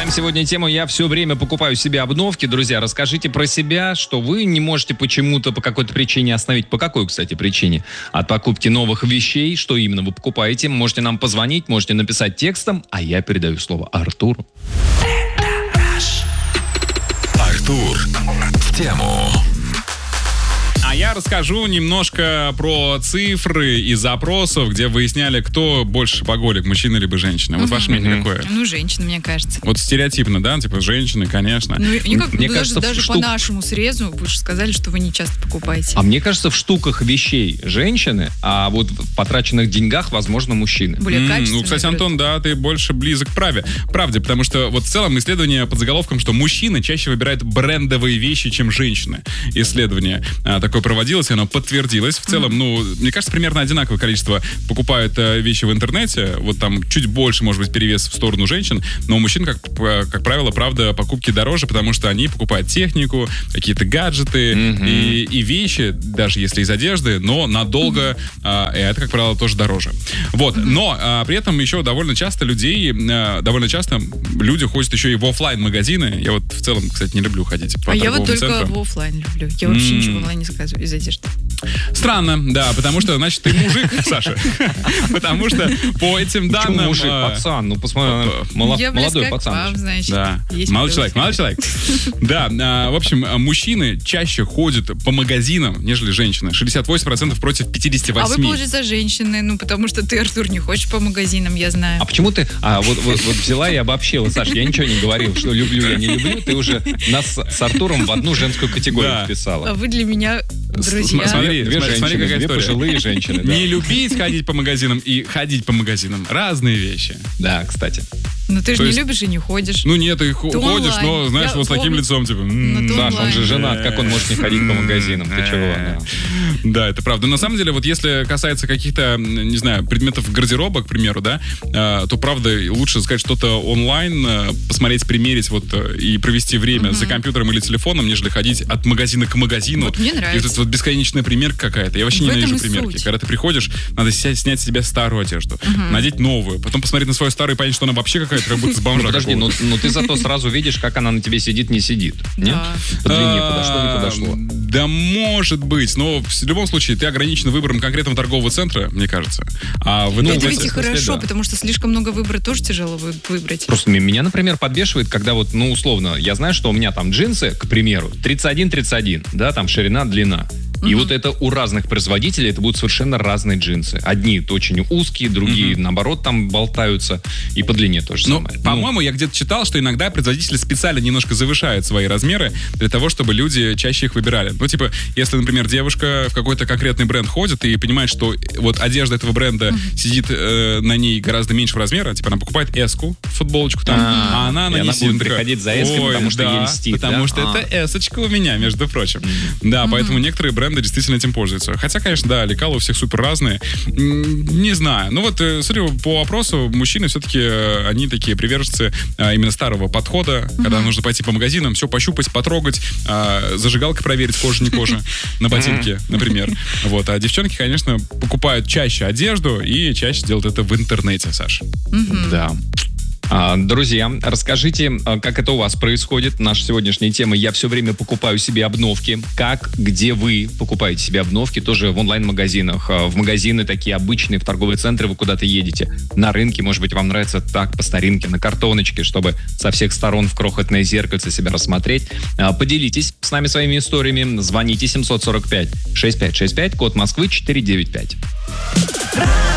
Обсуждаем сегодня тему «Я все время покупаю себе обновки». Друзья, расскажите про себя, что вы не можете почему-то по какой-то причине остановить. По какой, кстати, причине? От покупки новых вещей. Что именно вы покупаете? Можете нам позвонить, можете написать текстом, а я передаю слово Артуру. Артур в тему. А я расскажу немножко про цифры и запросов, где выясняли, кто больше шопоголик, мужчина либо женщина. Вот ваше мнение какое? Ну, женщина, мне кажется. Вот стереотипно, да? Типа женщины, конечно. Ну, Мне кажется, даже по нашему срезу вы же сказали, что вы не часто покупаете. А мне кажется, в штуках вещей женщины, а вот в потраченных деньгах, возможно, мужчины. Более качественные. Ну, кстати, Антон, да, ты больше близок к правде, потому что вот в целом исследование под заголовком, что мужчины чаще выбирают брендовые вещи, чем женщины. Исследование такое проводилось, и оно подтвердилось. В целом, ну, мне кажется, примерно одинаковое количество покупают вещи в интернете. Вот там чуть больше, может быть, перевес в сторону женщин, но у мужчин, как правило, правда, покупки дороже, потому что они покупают технику, какие-то гаджеты и вещи, даже если из одежды, но надолго, и это, как правило, тоже дороже. Вот, но при этом еще довольно часто люди ходят еще и в офлайн-магазины. Я вот в целом, кстати, не люблю ходить по я вот торговым только центрам. в офлайн люблю. Я вообще ничего в онлайн не заказываю из одежды. Странно, да, потому что, значит, ты мужик, Саша. Потому что по этим Почему данным... мужик, пацан? Ну, посмотри, Я молодой близка к пацан. вам, значит. Да, Есть молодой плюсы. человек. Да, в общем, мужчины чаще ходят по магазинам, нежели женщины. 68% против 58%. А вы, получается, женщины, ну, потому что ты, Артур, не хочешь по магазинам, я знаю. А почему ты вот взяла и обобщила, Саш, я ничего не говорил, что люблю, я не люблю, ты уже нас с Артуром в одну женскую категорию Да. вписала. А вы для меня друзья. Смотри, Две смотри, женщины, какая две история. пожилые женщины. Да. Не любить ходить по магазинам и ходить по магазинам. Разные вещи. Да, кстати. Ну, ты же То не есть- любишь и не ходишь. Ну нет, ты Ты ходишь, онлайн. но, знаешь, Я вот с таким помню. лицом, типа... Ну, ты Саш, он же онлайн. женат, как он может не ходить по магазинам? Ты чего? Да. Да, это правда. На самом деле, вот если касается каких-то, не знаю, предметов гардероба, к примеру, да, то, правда, лучше сказать что-то онлайн, посмотреть, примерить вот и провести время за компьютером или телефоном, нежели ходить от магазина к магазину. Вот мне нравится. И вот эта вот бесконечная примерка какая-то. Я вообще В этом ненавижу и примерки. суть. Когда ты приходишь, надо снять с себя старую одежду, надеть новую, потом посмотреть на свою старую и понять, что она вообще какая-то, как будто с бомжа Подожди, какого-то. но ты зато сразу видишь, как она на тебе сидит, не сидит. Нет? Да. По длине подошло, не подошло. Да, может быть, но в любом случае ты ограничен выбором конкретного торгового центра, мне кажется. А в Это этом ведь и смысле, хорошо, да. потому что слишком много выбора тоже тяжело выбрать. Просто меня, например, подбешивает, когда вот, ну, условно, я знаю, что у меня там джинсы, к примеру, 31-31, да, там ширина, длина. И вот это у разных производителей это будут совершенно разные джинсы. Одни очень узкие, другие, наоборот, там болтаются. И по длине то же Ну, самое. по-моему, я где-то читал, что иногда производители специально немножко завышают свои размеры для того, чтобы люди чаще их выбирали. Ну, типа, если, например, девушка в какой-то конкретный бренд ходит и понимает, что вот одежда этого бренда сидит на ней гораздо меньшего размера, типа она покупает S-ку, футболочку там, а она на и ней она сидит будет такая, приходить за S-кой, «Ой, потому что да, ей льстит, потому да? что это S-очка у меня, между прочим. Да, поэтому некоторые бренды действительно этим пользуются. Хотя, конечно, да, лекала у всех супер разные. Не знаю. Ну вот, судя по опросу, мужчины все-таки, они такие приверженцы именно старого подхода, когда нужно пойти по магазинам, все пощупать, потрогать, зажигалкой проверить, кожа не кожа, на ботинке, например. Вот. А девчонки, конечно, покупают чаще одежду и чаще делают это в интернете, Саша. Да. Друзья, расскажите, как это у вас происходит. Наша сегодняшняя тема «Я все время покупаю себе обновки». Как, где вы покупаете себе обновки? Тоже в онлайн-магазинах, в магазины такие обычные, в торговые центры вы куда-то едете. На рынке, может быть, вам нравится так, по старинке, на картоночке, чтобы со всех сторон в крохотное зеркальце себя рассмотреть. Поделитесь с нами своими историями. Звоните 745-6565, код Москвы 495.